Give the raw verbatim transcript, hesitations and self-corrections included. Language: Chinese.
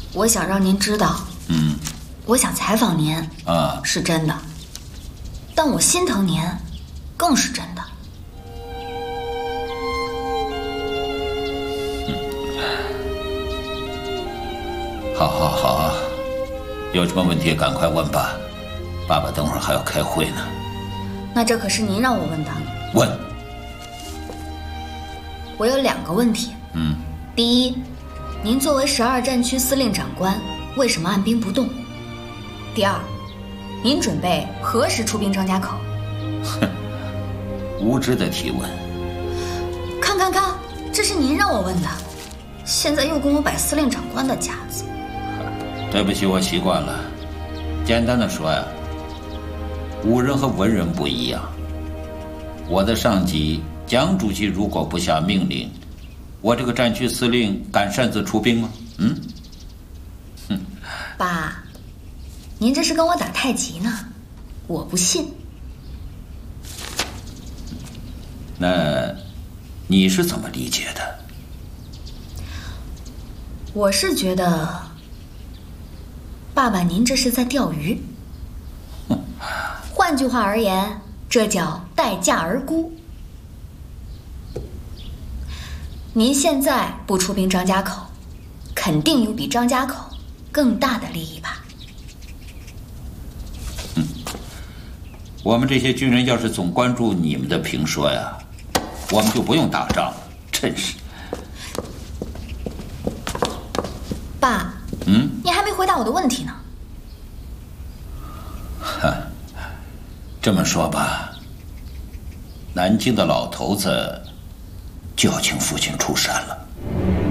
我想让您知道， 嗯， 我想采访您啊， 是真的，但我心疼您，更是真的。 嗯，好，好，好，有什么问题赶快问吧，爸爸等会儿还要开会呢。 那这可是您让我问的。 问。 我有两个问题。 嗯。 第一，您作为十二战区司令长官，为什么按兵不动？第二，您准备何时出兵张家口？ 哼，无知的提问。 看看看，这是您让我问的，现在又跟我摆司令长官的架子。 对不起，我习惯了。简单的说呀，武人和文人不一样。我的上级蒋主席如果不下命令，我这个战区司令敢擅自出兵吗？嗯，哼， 爸，您这是跟我打太极呢，我不信。 那你是怎么理解的？ 我是觉得，爸爸您这是在钓鱼。换句话而言，这叫待价而沽。您现在不出兵张家口，肯定有比张家口更大的利益吧？ 嗯，我们这些军人要是总关注你们的评说呀，我们就不用打仗了，真是。 爸， 嗯， 你还没回答我的问题呢。 哈，这么说吧，南京的老头子就要请父亲出山了。